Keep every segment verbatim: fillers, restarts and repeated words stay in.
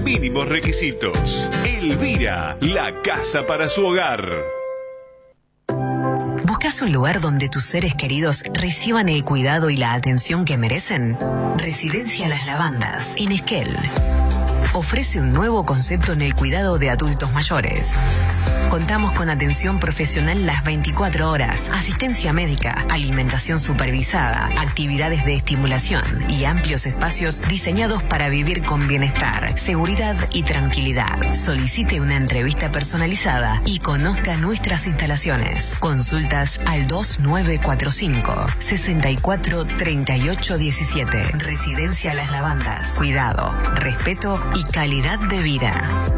mínimos requisitos. Elvira, la casa para su hogar. ¿Buscas un lugar donde tus seres queridos reciban el cuidado y la atención que merecen? Residencia Las Lavandas, en Esquel. Ofrece un nuevo concepto en el cuidado de adultos mayores. Contamos con atención profesional las veinticuatro horas, asistencia médica, alimentación supervisada, actividades de estimulación y amplios espacios diseñados para vivir con bienestar, seguridad y tranquilidad. Solicite una entrevista personalizada y conozca nuestras instalaciones. Consultas al dos nueve cuatro cinco, seis cuatro, tres ocho uno siete. Residencia Las Lavandas. Cuidado, respeto y calidad de vida.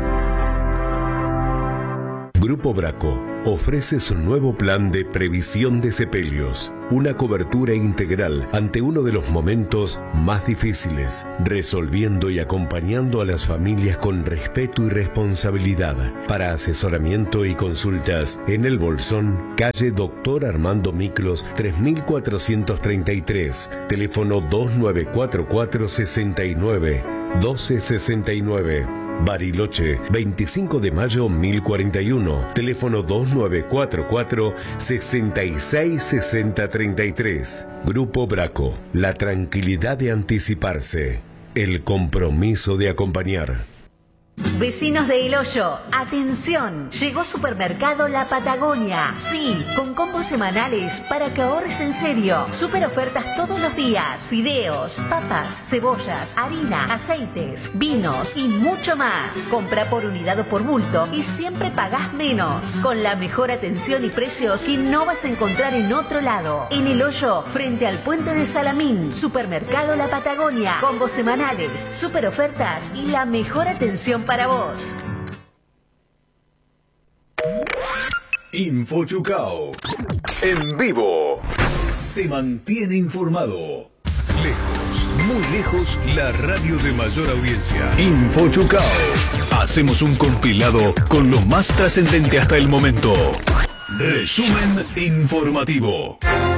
Grupo Braco ofrece su nuevo plan de previsión de sepelios, una cobertura integral ante uno de los momentos más difíciles, resolviendo y acompañando a las familias con respeto y responsabilidad. Para asesoramiento y consultas en El Bolsón, calle Doctor Armando Miklos tres mil cuatrocientos treinta y tres, teléfono dos nueve cuatro cuatro, seis nueve, uno dos seis nueve. Bariloche, veinticinco de mayo mil cuarenta y uno, teléfono dos nueve cuatro cuatro, seis seis seis cero tres tres. Grupo Braco, la tranquilidad de anticiparse, el compromiso de acompañar. Vecinos de El Hoyo, atención, llegó Supermercado La Patagonia. Sí, con combos semanales para que ahorres en serio. Super ofertas todos los días. Fideos, papas, cebollas, harina, aceites, vinos y mucho más. Compra por unidad o por bulto y siempre pagás menos. Con la mejor atención y precios que no vas a encontrar en otro lado. En El Hoyo, frente al puente de Salamín. Supermercado La Patagonia. Combos semanales, super ofertas y la mejor atención para vos. Infochucao. En vivo. Te mantiene informado. Lejos, muy lejos, la radio de mayor audiencia. Infochucao. Hacemos un compilado con lo más trascendente hasta el momento. Resumen informativo.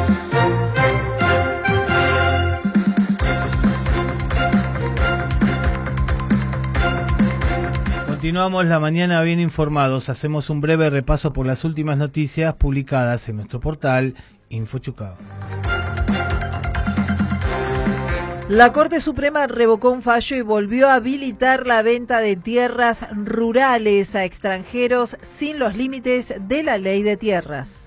Continuamos la mañana bien informados. Hacemos un breve repaso por las últimas noticias publicadas en nuestro portal Infochucao. La Corte Suprema revocó un fallo y volvió a habilitar la venta de tierras rurales a extranjeros sin los límites de la ley de tierras.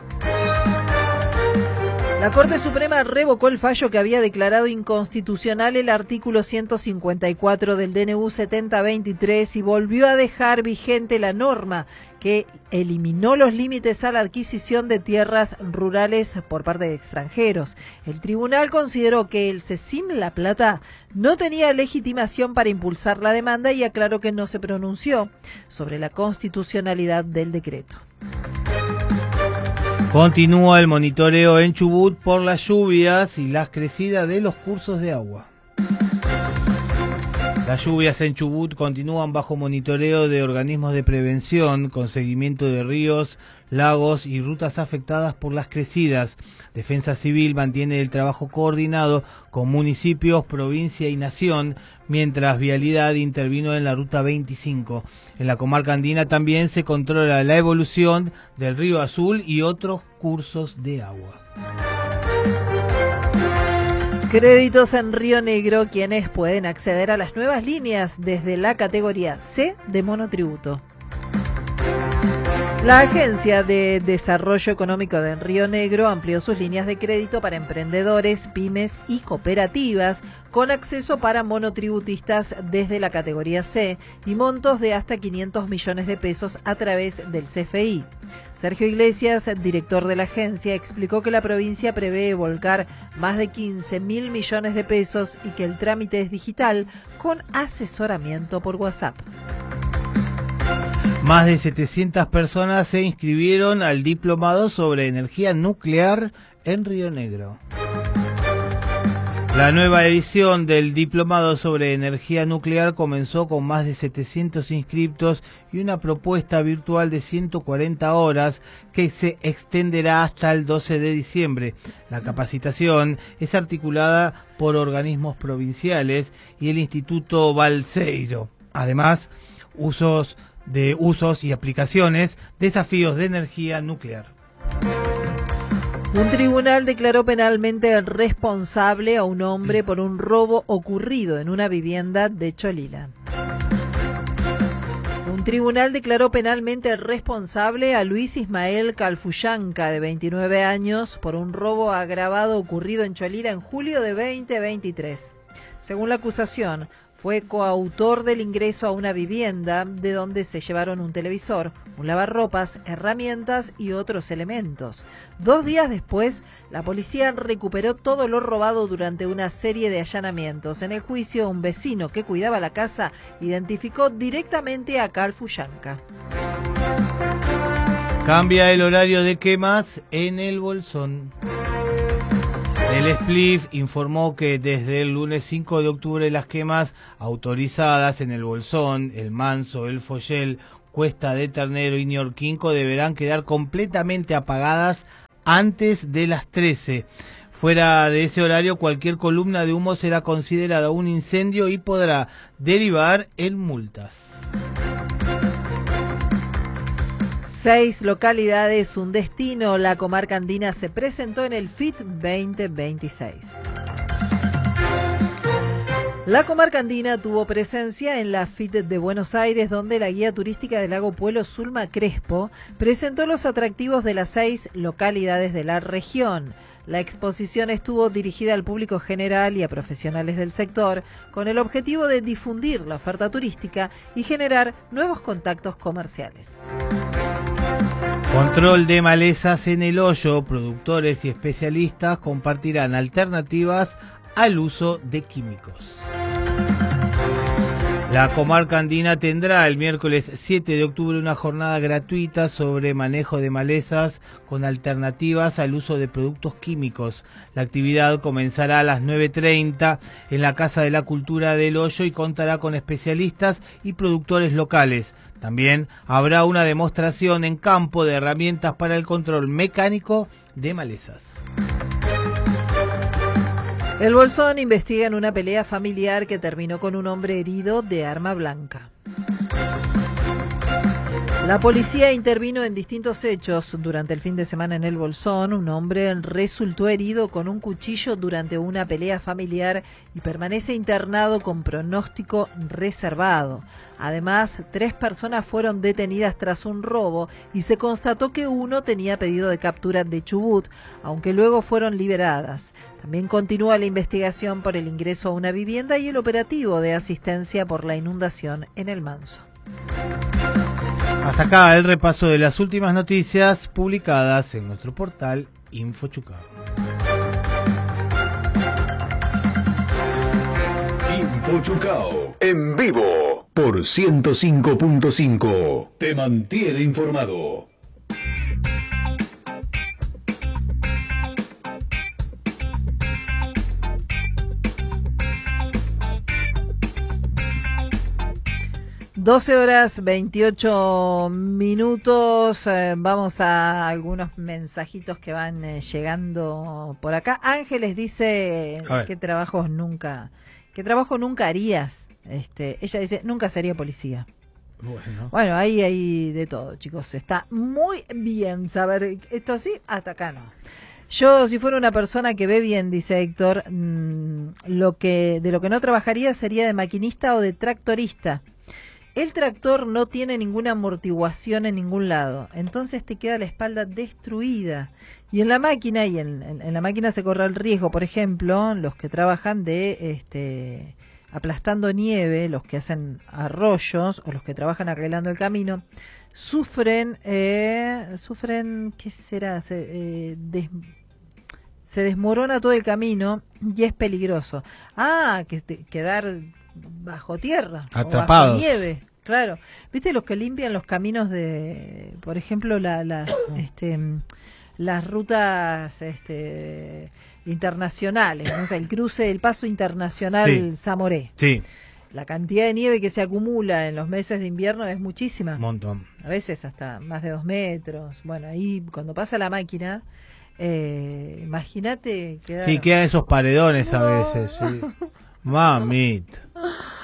La Corte Suprema revocó el fallo que había declarado inconstitucional el artículo ciento cincuenta y cuatro del D N U setenta veintitrés y volvió a dejar vigente la norma que eliminó los límites a la adquisición de tierras rurales por parte de extranjeros. El tribunal consideró que el CECIM La Plata no tenía legitimación para impulsar la demanda y aclaró que no se pronunció sobre la constitucionalidad del decreto. Continúa el monitoreo en Chubut por las lluvias y las crecidas de los cursos de agua. Las lluvias en Chubut continúan bajo monitoreo de organismos de prevención con seguimiento de ríos, lagos y rutas afectadas por las crecidas. Defensa Civil mantiene el trabajo coordinado con municipios, provincia y nación, mientras Vialidad intervino en la ruta veinticinco. En la comarca andina también se controla la evolución del río Azul y otros cursos de agua. Créditos en Río Negro, quienes pueden acceder a las nuevas líneas desde la categoría C de monotributo. La Agencia de Desarrollo Económico de Río Negro amplió sus líneas de crédito para emprendedores, pymes y cooperativas con acceso para monotributistas desde la categoría C y montos de hasta quinientos millones de pesos a través del C F I. Sergio Iglesias, director de la agencia, explicó que la provincia prevé volcar más de quince mil millones de pesos y que el trámite es digital con asesoramiento por WhatsApp. Más de setecientas personas se inscribieron al diplomado sobre energía nuclear en Río Negro. La nueva edición del Diplomado sobre Energía Nuclear comenzó con más de setecientos inscriptos y una propuesta virtual de ciento cuarenta horas que se extenderá hasta el doce de diciembre. La capacitación es articulada por organismos provinciales y el Instituto Balseiro. Además, usos de usos y aplicaciones, desafíos de energía nuclear. Un tribunal declaró penalmente responsable a un hombre por un robo ocurrido en una vivienda de Cholila. Un tribunal declaró penalmente responsable a Luis Ismael Calfuyanca, de veintinueve años, por un robo agravado ocurrido en Cholila en julio de veinte veintitrés. Según la acusación, fue coautor del ingreso a una vivienda de donde se llevaron un televisor, un lavarropas, herramientas y otros elementos. Dos días después, la policía recuperó todo lo robado durante una serie de allanamientos. En el juicio, un vecino que cuidaba la casa identificó directamente a Calfuyanca. Cambia el horario de quemas en el Bolsón. El S P L I F informó que desde el lunes cinco de octubre las quemas autorizadas en el Bolsón, el Manso, el Follel, Cuesta de Ternero y Ñorquinco deberán quedar completamente apagadas antes de las trece. Fuera de ese horario, cualquier columna de humo será considerada un incendio y podrá derivar en multas. Seis localidades, un destino. La comarca andina se presentó en el F I T veinte veintiséis. La comarca andina tuvo presencia en la F I T de Buenos Aires, donde la guía turística del lago Puelo, Zulma Crespo, presentó los atractivos de las seis localidades de la región. La exposición estuvo dirigida al público general y a profesionales del sector, con el objetivo de difundir la oferta turística y generar nuevos contactos comerciales. Control de malezas en el hoyo. Productores y especialistas compartirán alternativas al uso de químicos. La comarca andina tendrá el miércoles siete de octubre una jornada gratuita sobre manejo de malezas con alternativas al uso de productos químicos. La actividad comenzará a las nueve treinta en la Casa de la Cultura del Hoyo y contará con especialistas y productores locales. También habrá una demostración en campo de herramientas para el control mecánico de malezas. El Bolsón investiga en una pelea familiar que terminó con un hombre herido de arma blanca. La policía intervino en distintos hechos durante el fin de semana en el Bolsón. Un hombre resultó herido con un cuchillo durante una pelea familiar y permanece internado con pronóstico reservado. Además, tres personas fueron detenidas tras un robo y se constató que uno tenía pedido de captura de Chubut, aunque luego fueron liberadas. También continúa la investigación por el ingreso a una vivienda y el operativo de asistencia por la inundación en el Manso. Hasta acá el repaso de las últimas noticias publicadas en nuestro portal InfoChucao. InfoChucao en vivo por ciento cinco punto cinco. Te mantiene informado. doce horas veintiocho minutos, eh, vamos a algunos mensajitos que van eh, llegando por acá. Ángeles dice, ¿qué trabajos nunca, qué trabajo nunca harías? Este, ella dice, nunca sería policía. Bueno, bueno ahí hay de todo, chicos. Está muy bien saber esto, sí, hasta acá no. Yo, si fuera una persona que ve bien, dice Héctor, mmm, lo que de lo que no trabajaría sería de maquinista o de tractorista. El tractor no tiene ninguna amortiguación en ningún lado, entonces te queda la espalda destruida. Y en la máquina, y en, en, en la máquina se corre el riesgo, por ejemplo, los que trabajan de este, aplastando nieve, los que hacen arroyos o los que trabajan arreglando el camino, sufren, eh, sufren, ¿qué será? Se, eh, des, se desmorona todo el camino y es peligroso. Ah, que quedar bajo tierra, atrapados, o bajo nieve. Claro, ¿viste los que limpian los caminos de, por ejemplo, la, las este, las rutas este, internacionales, ¿no? O sea, el cruce, el paso internacional sí. Zamoré? Sí. La cantidad de nieve que se acumula en los meses de invierno es muchísima. Un montón. A veces hasta más de dos metros. Bueno, ahí cuando pasa la máquina, eh, imagínate quedar... Sí, quedan esos paredones no. a veces, sí. Mamita.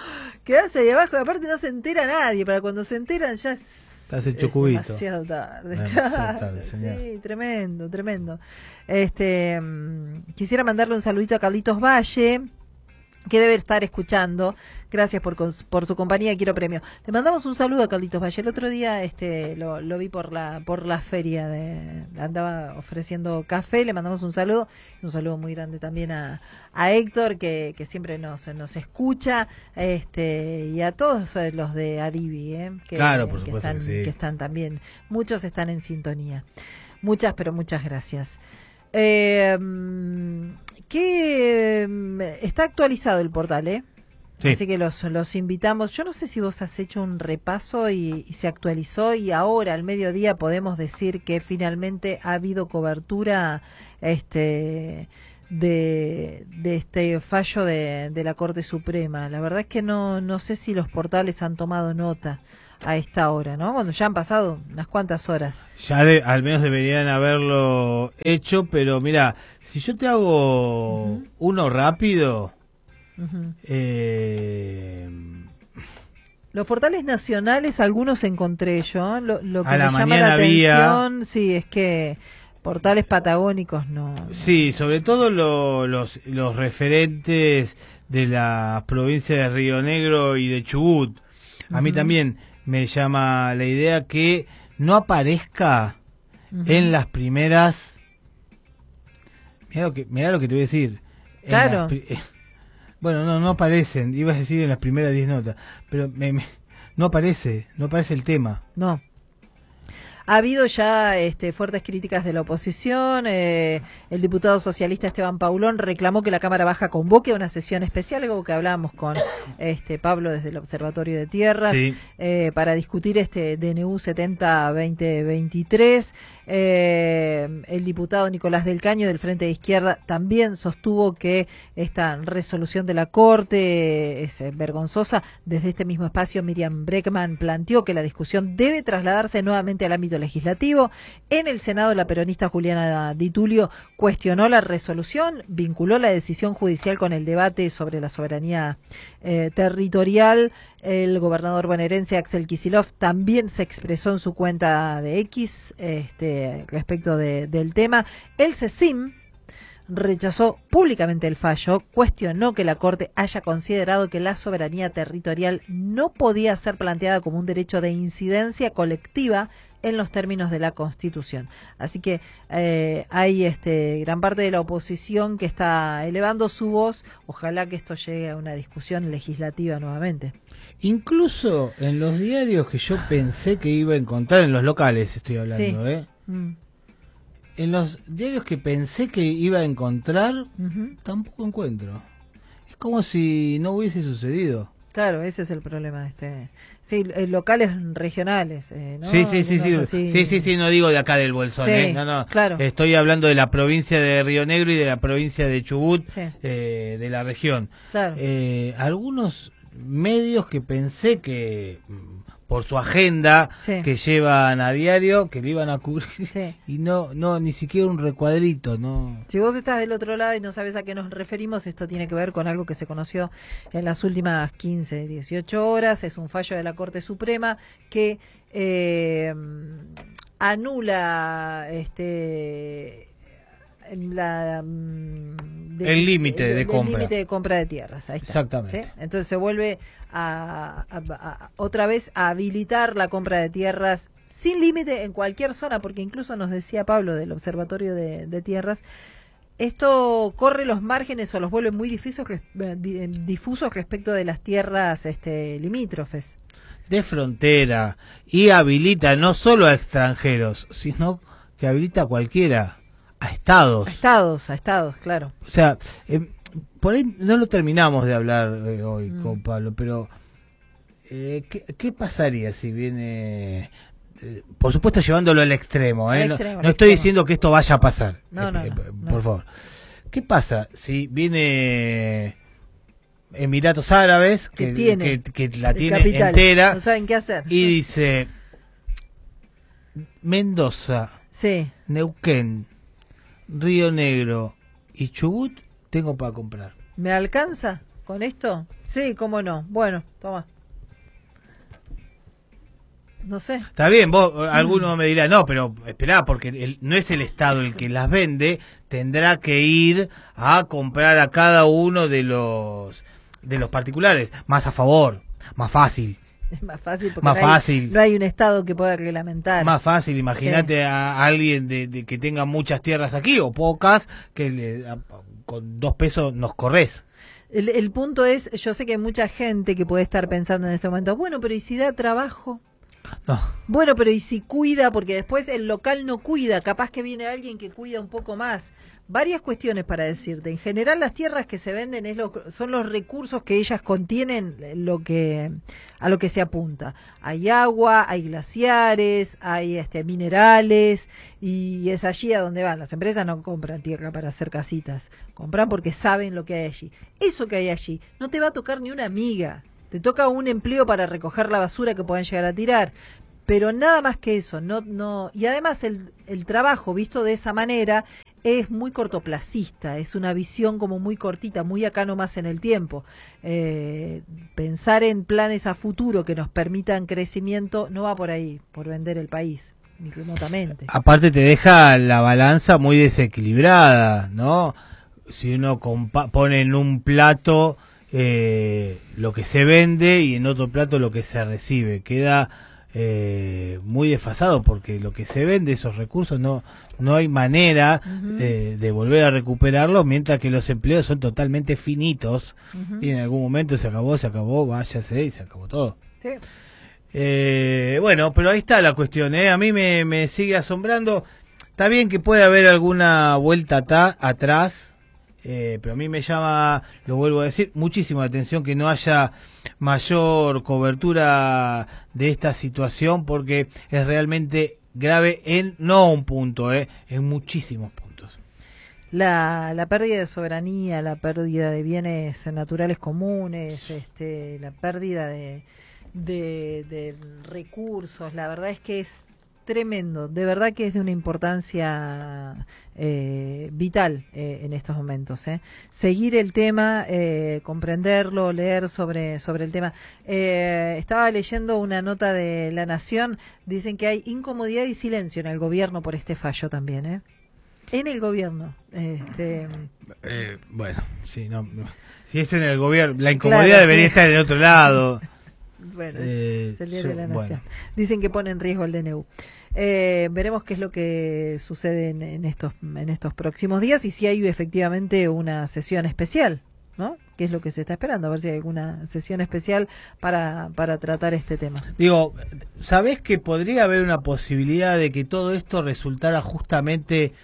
Quedás ahí abajo, aparte no se entera nadie, para cuando se enteran ya Estás hecho es cubito. demasiado tarde. Demasiado tarde, señor. Sí, tremendo, tremendo. Este, mm, quisiera mandarle un saludito a Carlitos Valle, que debe estar escuchando. Gracias por, por su compañía, quiero premio. Le mandamos un saludo a Carlitos Valle. El otro día este lo, lo vi por la por la feria, de, andaba ofreciendo café, le mandamos un saludo. Un saludo muy grande también a, a Héctor, que, que siempre nos, nos escucha, este y a todos los de Adivi, ¿eh? que, claro, por que supuesto están, que sí. que están también, muchos están en sintonía. Muchas, pero muchas gracias. Eh, que está actualizado el portal, ¿eh? Sí. Así que los, los invitamos. Yo no sé si vos has hecho un repaso y, y se actualizó y ahora al mediodía podemos decir que finalmente ha habido cobertura este de, de este fallo de, de la Corte Suprema. La verdad es que no, no sé si los portales han tomado nota a esta hora, ¿no? Cuando ya han pasado unas cuantas horas. Ya de, al menos deberían haberlo hecho, pero mira, si yo te hago uh-huh. uno rápido, uh-huh. eh... los portales nacionales, algunos encontré yo, lo, lo que a me la llama la había... atención, sí, es que portales patagónicos no. no. Sí, sobre todo lo, los, los referentes de las provincias de Río Negro y de Chubut. A uh-huh. mí también me llama la idea que no aparezca uh-huh. en las primeras. Mirá lo que, mirá lo que te voy a decir. Claro. Pri... Bueno, no, no aparecen. Ibas a decir en las primeras diez notas, pero me, me... no aparece, no aparece el tema. No. Ha habido ya este, fuertes críticas de la oposición. Eh, el diputado socialista Esteban Paulón reclamó que la Cámara Baja convoque una sesión especial, algo que hablábamos con este Pablo desde el Observatorio de Tierras, sí. eh, para discutir este D N U setenta veinte veintitrés. Eh, el diputado Nicolás del Caño del Frente de Izquierda también sostuvo que esta resolución de la Corte es eh, vergonzosa. Desde este mismo espacio, Miriam Breckman planteó que la discusión debe trasladarse nuevamente al ámbito legislativo. En el Senado, la peronista Juliana Di Tulio cuestionó la resolución, vinculó la decisión judicial con el debate sobre la soberanía eh, territorial. El gobernador bonaerense Axel Kicillof también se expresó en su cuenta de X este, respecto de, del tema. El CECIM rechazó públicamente el fallo, cuestionó que la Corte haya considerado que la soberanía territorial no podía ser planteada como un derecho de incidencia colectiva en los términos de la Constitución. Así que eh, hay este gran parte de la oposición que está elevando su voz. Ojalá que esto llegue a una discusión legislativa nuevamente. Incluso en los diarios que yo pensé que iba a encontrar, en los locales estoy hablando, sí. ¿eh? Mm. En los diarios que pensé que iba a encontrar, uh-huh. tampoco encuentro. Es como si no hubiese sucedido. Claro, ese es el problema. este Sí, locales regionales. Eh, ¿no? Sí, sí, sí, sí. Así... sí, sí, sí, no digo de acá del Bolsón, sí, ¿eh? No, no. Claro. Estoy hablando de la provincia de Río Negro y de la provincia de Chubut, sí. eh, de la región. Claro. Eh, algunos medios que pensé que por su agenda sí. que llevan a diario, que lo iban a cubrir, sí. y no, no, ni siquiera un recuadrito, no. Si vos estás del otro lado y no sabes a qué nos referimos, esto tiene que ver con algo que se conoció en las últimas quince, dieciocho horas. Es un fallo de la Corte Suprema que eh, anula este la de, el límite de, de compra el límite de compra de tierras. Ahí está, exactamente. ¿sí? Entonces se vuelve a, a, a, otra vez a habilitar la compra de tierras sin límite en cualquier zona, porque incluso nos decía Pablo del Observatorio de, de Tierras, esto corre los márgenes o los vuelve muy difusos, difusos respecto de las tierras este, limítrofes de frontera, y habilita no solo a extranjeros, sino que habilita a cualquiera. A estados. A estados, a estados, claro. O sea, eh, por ahí no lo terminamos de hablar eh, hoy mm. con Pablo, pero eh, ¿qué, ¿qué pasaría si viene, eh, por supuesto llevándolo al extremo, eh? Al no, extremo, no al estoy extremo. diciendo que esto vaya a pasar, no, eh, no, eh, no, por no. favor. ¿Qué pasa si viene Emiratos Árabes, que, que, tiene, que, que la tiene capital, entera, no saben qué hacer, y dice Mendoza, sí. Neuquén, Río Negro y Chubut tengo para comprar? ¿Me alcanza? con esto? Sí, cómo no. Bueno, toma. No sé. Está bien, vos, alguno me dirá, no, pero esperá, porque el, no es el Estado el que las vende, tendrá que ir a comprar a cada uno de los de los particulares, más a favor, más fácil. Es más fácil porque más no, hay, fácil. no hay un Estado que pueda reglamentar. Más fácil, imagínate sí. a alguien de, de que tenga muchas tierras aquí o pocas, que le, a, con dos pesos nos corres. El, el punto es, yo sé que hay mucha gente que puede estar pensando en este momento, bueno, pero ¿y si da trabajo? No. Bueno, pero ¿y si cuida? Porque después el local no cuida, capaz que viene alguien que cuida un poco más. Varias cuestiones para decirte. En general las tierras que se venden es lo, son los recursos que ellas contienen, lo que a lo que se apunta. Hay agua, hay glaciares, hay este minerales y es allí a donde van. Las empresas no compran tierra para hacer casitas, compran porque saben lo que hay allí. Eso que hay allí no te va a tocar ni una miga. Te toca un empleo para recoger la basura que puedan llegar a tirar, pero nada más que eso. No, no. Y además el, el trabajo visto de esa manera es muy cortoplacista, es una visión como muy cortita, muy acá nomás en el tiempo. Eh, pensar en planes a futuro que nos permitan crecimiento no va por ahí, por vender el país, ni remotamente. Aparte te deja la balanza muy desequilibrada, ¿no? Si uno compa- pone en un plato eh, lo que se vende y en otro plato lo que se recibe, queda eh, muy desfasado porque lo que se vende, esos recursos, no no hay manera uh-huh. eh, de volver a recuperarlos, mientras que los empleos son totalmente finitos uh-huh. y en algún momento se acabó, se acabó, váyase y se acabó todo. Sí. Eh, bueno, pero ahí está la cuestión, ¿eh? A mí me, me sigue asombrando. Está bien que puede haber alguna vuelta ta- atrás, eh, pero a mí me llama, lo vuelvo a decir, muchísimo la atención que no haya mayor cobertura de esta situación, porque es realmente grave en no un punto, eh, en muchísimos puntos. La, la pérdida de soberanía, la pérdida de bienes naturales comunes, este, la pérdida de, de, de recursos, la verdad es que es tremendo, de verdad que es de una importancia eh, vital eh, en estos momentos. Eh. Seguir el tema, eh, comprenderlo, leer sobre, sobre el tema. Eh, estaba leyendo una nota de La Nación, dicen que hay incomodidad y silencio en el gobierno por este fallo también. Eh. En el gobierno. Este... Eh, bueno, sí, no, no. Si es en el gobierno, la incomodidad claro, debería sí. estar en otro lado. Bueno, eh, es el día yo, de la Nación. Bueno. Dicen que pone en riesgo el D N U. Eh, veremos qué es lo que sucede en, en estos en estos próximos días y si hay efectivamente una sesión especial, ¿no? ¿Qué es lo que se está esperando? A ver si hay alguna sesión especial para, para tratar este tema. Digo, ¿sabés que podría haber una posibilidad de que todo esto resultara justamente,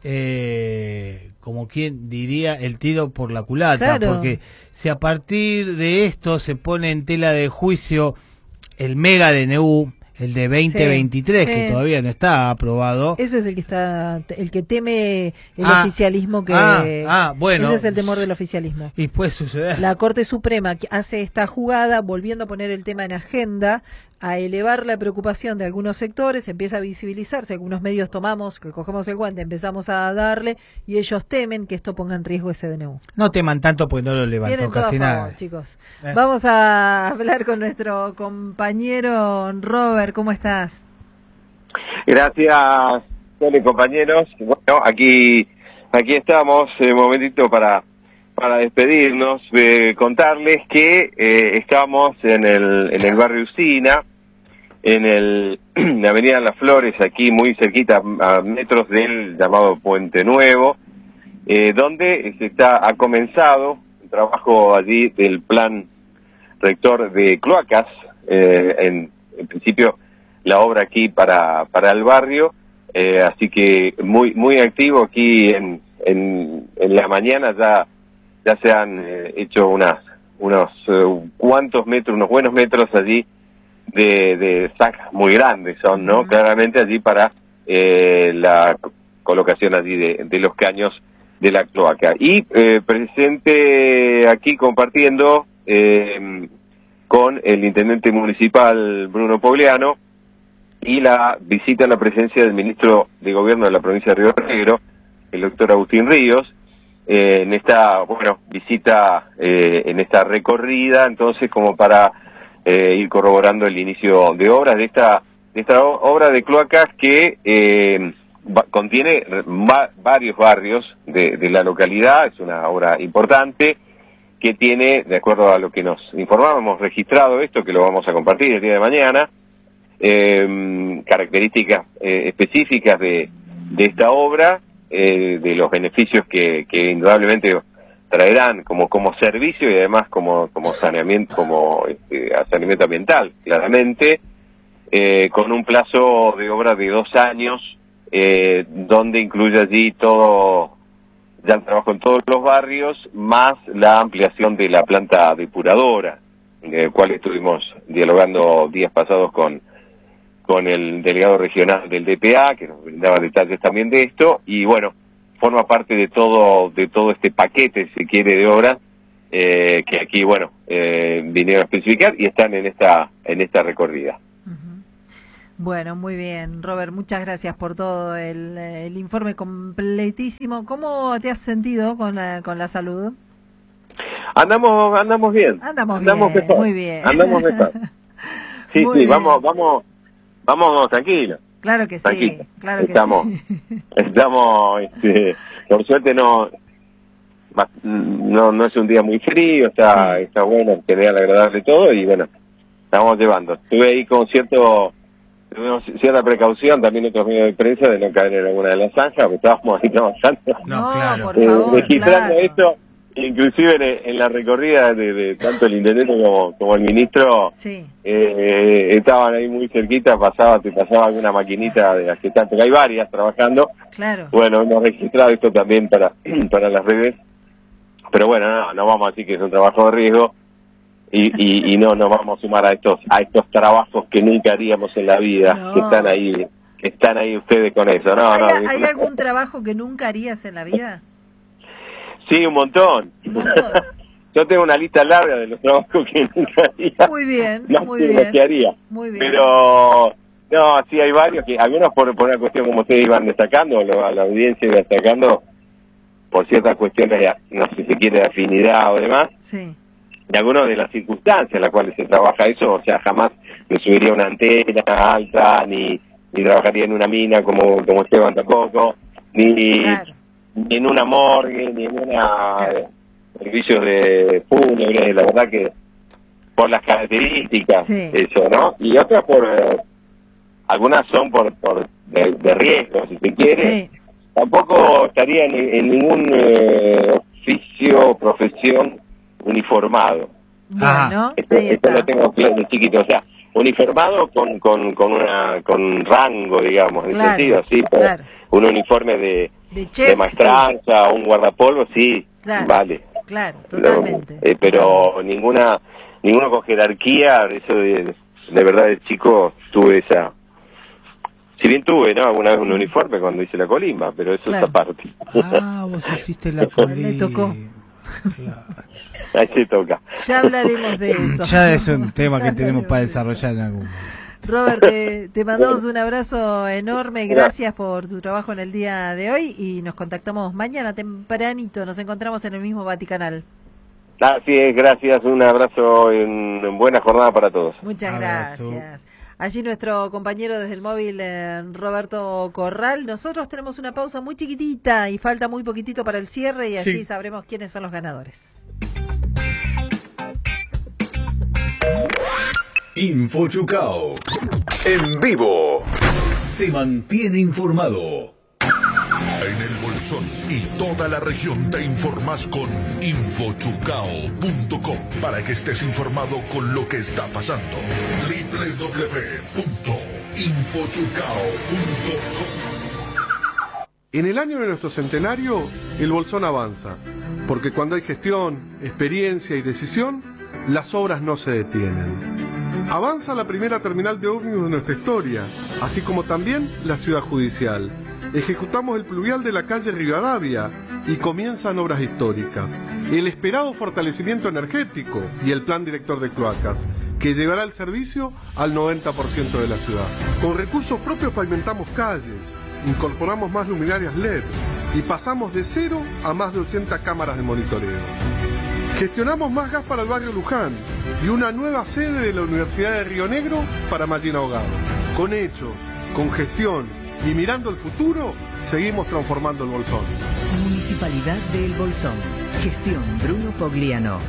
eh, como quien diría, el tiro por la culata? Claro. Porque si a partir de esto se pone en tela de juicio el mega D N U, el de veinte veintitrés, sí, que sí. todavía no está aprobado. Ese es el que está, el que teme el ah, oficialismo que. Ah, ah, bueno. Ese es el temor del oficialismo. Y puede suceder. La Corte Suprema hace esta jugada, volviendo a poner el tema en agenda, a elevar la preocupación de algunos sectores, empieza a visibilizarse, algunos medios tomamos, que cogemos el guante, empezamos a darle, y ellos temen que esto ponga en riesgo ese D N U. No teman tanto porque no lo levantó Tienen casi todo a favor, nada. chicos. Eh. Vamos a hablar con nuestro compañero Robert, ¿cómo estás? Gracias, Tony, compañeros. Bueno, aquí aquí estamos, un momentito para para despedirnos, eh, contarles que eh, estamos en el en el barrio Usina, en el en la avenida Las Flores, aquí muy cerquita, a metros del llamado Puente Nuevo, eh, donde se está ha comenzado el trabajo allí del plan rector de cloacas, eh, en, en principio la obra aquí para para el barrio, eh, así que muy muy activo aquí en en, en la mañana. Ya ya se han eh, hecho unas unos uh, cuantos metros, unos buenos metros allí de, de sacas muy grandes son, ¿no? Uh-huh. Claramente allí para eh, la colocación allí de, de los caños de la cloaca. Y eh, presente aquí compartiendo eh, con el intendente municipal Bruno Pogliano y la visita en la presencia del ministro de Gobierno de la provincia de Río Negro, el doctor Agustín Ríos. eh, en esta, bueno, visita, eh, en esta recorrida, entonces como para eh, ir corroborando el inicio de obras de esta, de esta obra de cloacas que eh, va, contiene va, varios barrios de, de la localidad. Es una obra importante que tiene, de acuerdo a lo que nos informábamos, registrado esto, que lo vamos a compartir el día de mañana, eh, características eh, específicas de, de esta obra, eh, de los beneficios que, que indudablemente traerán como como servicio y además como como saneamiento, como este, saneamiento ambiental, claramente, eh, con un plazo de obra de dos años, eh, donde incluye allí todo, ya el trabajo en todos los barrios, más la ampliación de la planta depuradora, del cual estuvimos dialogando días pasados con con el delegado regional del D P A, que nos brindaba detalles también de esto, y bueno, forma parte de todo de todo este paquete, si quiere, de obras, eh, que aquí, bueno, eh, vinieron a especificar y están en esta en esta recorrida. Uh-huh. Bueno, muy bien, Robert, muchas gracias por todo el, el informe completísimo. ¿Cómo te has sentido con la, con la salud? Andamos andamos bien. Andamos, andamos bien, mejor. muy bien. Andamos mejor. Sí, muy sí, bien. vamos, vamos, vamos tranquilos. Claro que Tranquilo. sí, claro que estamos, sí. Estamos, este, por suerte no, no, no es un día muy frío, está, sí. Está bueno, en general agradable todo y bueno, estamos llevando. Estuve ahí con cierto, tuvimos cierta precaución, también otros medios de prensa, de no caer en alguna de las zanjas, porque estábamos ahí trabajando. No, claro. Por eh, favor, registrando claro. esto, inclusive en, en la recorrida de, de tanto el intendente como, como el ministro, sí. eh, estaban ahí muy cerquita, pasaba, te pasaba alguna maquinita de las que están, porque hay varias trabajando. Claro. Bueno, hemos registrado esto también para, para las redes, pero bueno, no, no vamos a decir que es un trabajo de riesgo y, y, y no nos vamos a sumar a estos, a estos trabajos que nunca haríamos en la vida, no. que están ahí, que están ahí ustedes con eso. No, ¿Hay, no, ¿hay algún trabajo que nunca harías en la vida? Sí, un montón. Un montón. Yo tengo una lista larga de los trabajos que nunca haría. Muy bien, no muy sé bien. Lo que haría. Muy bien. Pero, no, sí hay varios, que algunos por, por una cuestión como ustedes iban destacando, lo, a la audiencia iba destacando, por ciertas cuestiones, de, no sé si se quiere, de afinidad o demás, sí. de algunas de las circunstancias en las cuales se trabaja eso, o sea, jamás me subiría una antena alta, ni, ni trabajaría en una mina como, como Esteban tampoco, ni... Claro. Ni en una morgue, ni en una eh, servicios de fúnebres, la verdad que por las características, sí. Eso, ¿no? Y otras por, eh, algunas son por, por de, de riesgo, si se quiere. Sí. Tampoco estaría en, en ningún eh, oficio o profesión uniformado. Bueno, esto, esto lo tengo claro de chiquito, o sea, uniformado con con con una con rango, digamos, en claro, sentido, sí, por claro. Un uniforme de de, chef, de maestranza, sí. Un guardapolvo, sí, claro, vale. Claro, totalmente. Lo, eh, pero claro. ninguna ninguno con jerarquía, eso de, de verdad de chico tuve esa... Si bien tuve, ¿no? Alguna vez sí. Un uniforme cuando hice la colimba, pero eso claro. Es aparte. Ah, vos hiciste la colimba. Le tocó. Claro. Ahí se toca. Ya hablaremos de eso. Ya es un tema que tenemos para desarrollar en algún momento. Robert, te, te mandamos un abrazo enorme, gracias por tu trabajo en el día de hoy y nos contactamos mañana tempranito, nos encontramos en el mismo Vaticanal. Así es, gracias, un abrazo en buena jornada para todos. Muchas abrazo. Gracias. Allí nuestro compañero desde el móvil, eh, Roberto Corral. Nosotros tenemos una pausa muy chiquitita y falta muy poquitito para el cierre y allí sí. Sabremos quiénes son los ganadores. InfoChucao, en vivo, te mantiene informado. En el Bolsón y toda la región te informas con info chucao punto com para que estés informado con lo que está pasando. doble u doble u doble u punto info chucao punto com. En el año de nuestro centenario, el Bolsón avanza, porque cuando hay gestión, experiencia y decisión, las obras no se detienen. Avanza la primera terminal de ómnibus de nuestra historia, así como también la ciudad judicial. Ejecutamos el pluvial de la calle Rivadavia y comienzan obras históricas. El esperado fortalecimiento energético y el plan director de cloacas, que llevará el servicio al noventa por ciento de la ciudad. Con recursos propios pavimentamos calles, incorporamos más luminarias L E D, y pasamos de cero a más de ochenta cámaras de monitoreo. Gestionamos más gas para el barrio Luján y una nueva sede de la Universidad de Río Negro para Mallín Ahogado. Con hechos, con gestión y mirando el futuro, seguimos transformando el Bolsón. Municipalidad de El Bolsón. Gestión Bruno Pogliano.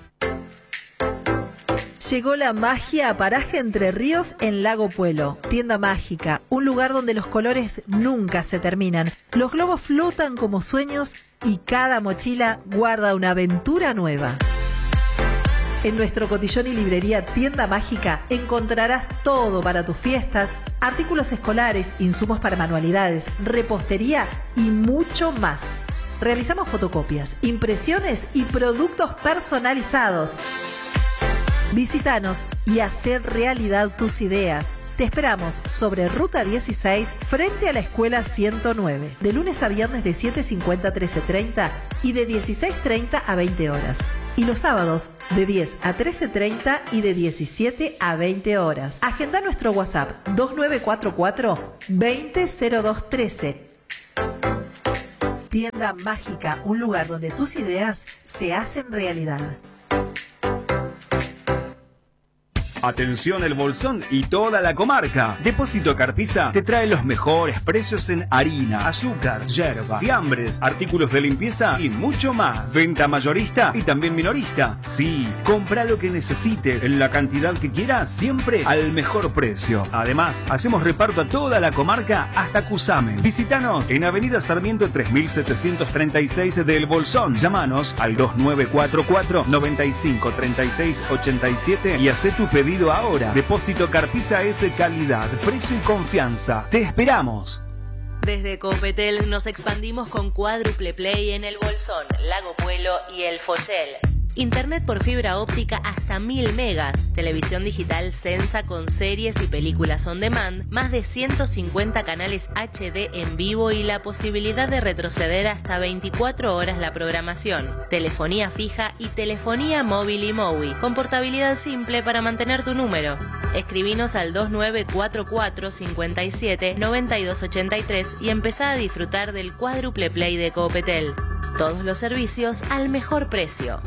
Llegó la magia a Paraje Entre Ríos en Lago Puelo. Tienda mágica, un lugar donde los colores nunca se terminan. Los globos flotan como sueños y cada mochila guarda una aventura nueva. En nuestro cotillón y librería Tienda Mágica encontrarás todo para tus fiestas, artículos escolares, insumos para manualidades, repostería y mucho más. Realizamos fotocopias, impresiones y productos personalizados. Visítanos y hacer realidad tus ideas. Te esperamos sobre Ruta dieciséis, frente a la Escuela ciento nueve, de lunes a viernes de siete cincuenta a trece treinta y de dieciséis treinta a veinte horas. Y los sábados de diez a trece treinta y de diecisiete a veinte horas. Agenda nuestro WhatsApp dos nueve cuatro cuatro, veinte cero dos trece. Tienda Mágica, un lugar donde tus ideas se hacen realidad. Atención El Bolsón y toda la comarca. Depósito Carpiza te trae los mejores precios en harina, azúcar, yerba, fiambres, artículos de limpieza y mucho más. Venta mayorista y también minorista. Sí, compra lo que necesites en la cantidad que quieras, siempre al mejor precio. Además, hacemos reparto a toda la comarca hasta Cusamen. Visítanos en Avenida Sarmiento tres mil setecientos treinta y seis de El Bolsón. Llámanos al dos nueve cuatro cuatro, noventa y cinco, treinta y seis, ochenta y siete y hacé tu pedido ahora. Depósito Carpiza es de calidad, precio y confianza. Te esperamos. Desde Copetel nos expandimos con Cuádruple Play en El Bolsón, Lago Puelo y El Follel. Internet por fibra óptica hasta mil megas, televisión digital Sensa con series y películas on demand, más de ciento cincuenta canales H D en vivo y la posibilidad de retroceder hasta veinticuatro horas la programación, telefonía fija y telefonía móvil y MOWI, con portabilidad simple para mantener tu número. Escribinos al dos nueve cuatro cuatro, cincuenta y siete, noventa y dos ochenta y tres y empezá a disfrutar del Cuádruple Play de Copetel. Todos los servicios al mejor precio.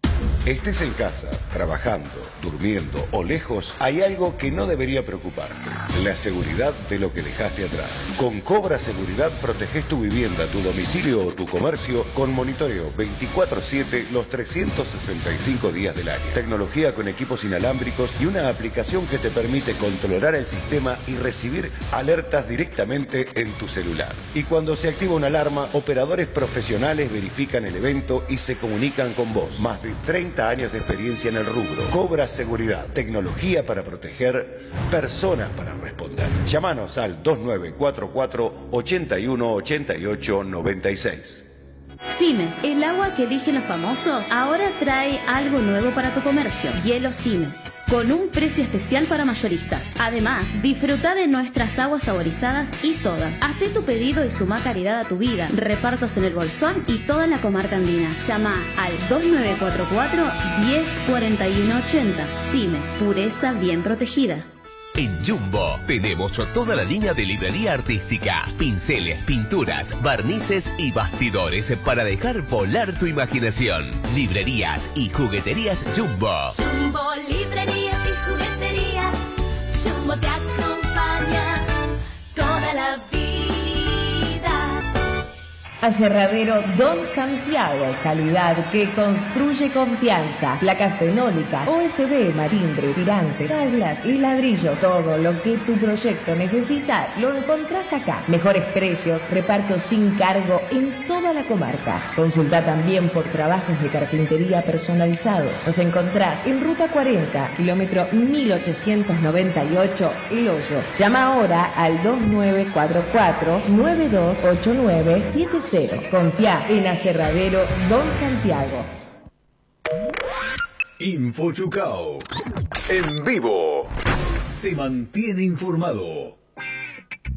Estés en casa, trabajando, durmiendo o lejos, hay algo que no debería preocuparte: la seguridad de lo que dejaste atrás. Con Cobra Seguridad proteges tu vivienda, tu domicilio o tu comercio con monitoreo veinticuatro siete los trescientos sesenta y cinco días del año. Tecnología con equipos inalámbricos y una aplicación que te permite controlar el sistema y recibir alertas directamente en tu celular. Y cuando se activa una alarma, operadores profesionales verifican el evento y se comunican con vos. Más de treinta años de experiencia en el rubro. Cobra Seguridad, tecnología para proteger, personas para responder. Llámanos al dos nueve cuatro cuatro, ochenta y uno, ochenta y ocho, noventa y seis. Simes, el agua que eligen los famosos, ahora trae algo nuevo para tu comercio. Hielo Simes, con un precio especial para mayoristas. Además, disfruta de nuestras aguas saborizadas y sodas. Hacé tu pedido y suma calidad a tu vida. Repartos en El Bolsón y toda la comarca andina. Llama al dos nueve cuatro cuatro, diez, cuarenta y uno ochenta. Simes, pureza bien protegida. En Jumbo tenemos toda la línea de librería artística, pinceles, pinturas, barnices y bastidores para dejar volar tu imaginación. Librerías y jugueterías Jumbo. Jumbo, librerías y jugueterías. Jumbo te acompaña toda la vida. Aserradero Don Santiago, calidad que construye confianza. Placas fenólicas, O S B, marimbre, tirantes, tablas y ladrillos. Todo lo que tu proyecto necesita lo encontrás acá. Mejores precios, reparto sin cargo en toda la comarca. Consulta también por trabajos de carpintería personalizados. Nos encontrás en Ruta cuarenta, kilómetro mil ochocientos noventa y ocho, El Hoyo. Llama ahora al dos nueve cuatro cuatro, nueve dos ocho nueve siete cero. Confía en Aserradero Don Santiago. Infochucao. En vivo. Te mantiene informado.